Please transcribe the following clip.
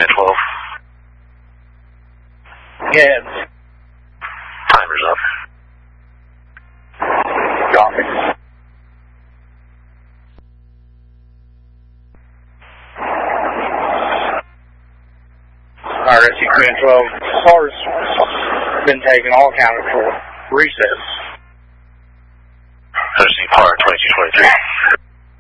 Command 12. Yes. Timer's up. Copy. Alright, Rescue Command 12. Cars been taken, all accounted for. Recess. Rescue Par 2223.